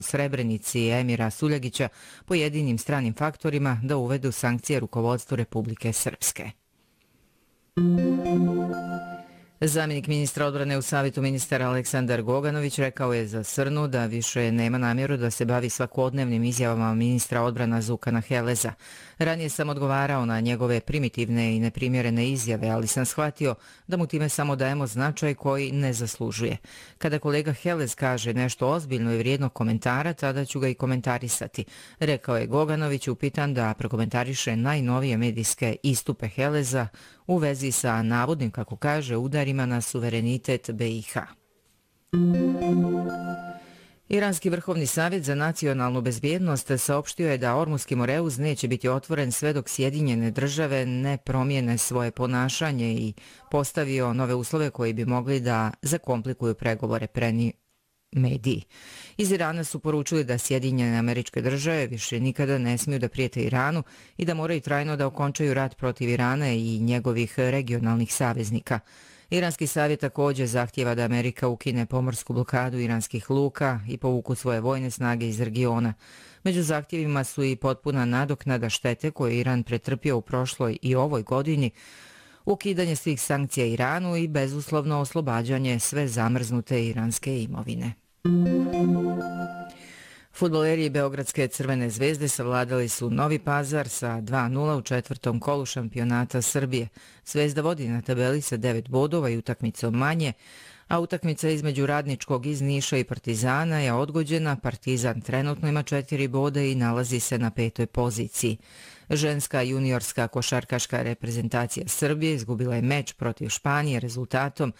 Srebrenici Emira Suljagića pojedinim stranim faktorima da uvedu sankcije rukovodstvu Republike Srpske. Zamjenik ministra odbrane u Savjetu ministara Aleksandar Goganović rekao je za Srnu da više nema namjeru da se bavi svakodnevnim izjavama ministra odbrana Zukana Heleza. Ranije sam odgovarao na njegove primitivne i neprimjerene izjave, ali sam shvatio da mu time samo dajemo značaj koji ne zaslužuje. Kada kolega Helez kaže nešto ozbiljno i vrijedno komentara, tada ću ga i komentarisati, rekao je Goganović upitan da prokomentariše najnovije medijske istupe Heleza u vezi sa navodnim, kako kaže, udarima na suverenitet BiH. Iranski vrhovni savjet za nacionalnu bezbjednost saopštio je da Ormuski Moreuz neće biti otvoren sve dok Sjedinjene države ne promijene svoje ponašanje i postavio nove uslove koji bi mogli da zakomplikuju pregovore, preni mediji. Iz Irana su poručili da Sjedinjene Američke Države više nikada ne smiju da prijete Iranu i da moraju trajno da okončaju rat protiv Irana i njegovih regionalnih saveznika. Iranski savjet također zahtijeva da Amerika ukine pomorsku blokadu iranskih luka i povuku svoje vojne snage iz regiona. Među zahtjevima su i potpuna nadoknada štete koje Iran pretrpio u prošloj i ovoj godini, ukidanje svih sankcija Iranu i bezuslovno oslobađanje sve zamrznute iranske imovine. Fudbaleri Beogradske Crvene zvezde savladali su Novi Pazar sa 2:0 u četvrtom kolu šampionata Srbije. Zvezda vodi na tabeli sa 9 bodova i utakmicom manje, a utakmica između Radničkog iz Niša i Partizana je odgođena. Partizan trenutno ima 4 boda i nalazi se na 5. poziciji. Ženska juniorska košarkaška reprezentacija Srbije izgubila je meč protiv Španije rezultatom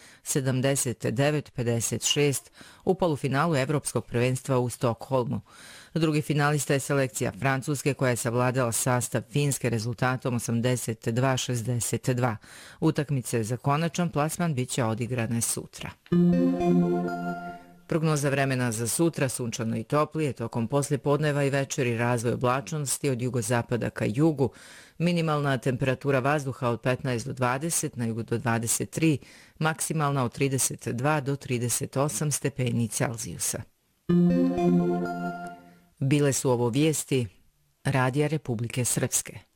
79-56 u polufinalu Evropskog prvenstva u Stokholmu. Drugi finalista je selekcija Francuske koja je savladala sastav Finske rezultatom 82-62. Utakmice za konačan plasman bit će odigrane sutra. Prognoza vremena za sutra, sunčano i toplije, tokom poslijepodneva i večeri razvoj oblačnosti od jugozapada ka jugu, minimalna temperatura vazduha od 15 do 20, na jugu do 23, maksimalna od 32 do 38 stepeni Celzijusa. Bile su ovo vijesti Radija Republike Srpske.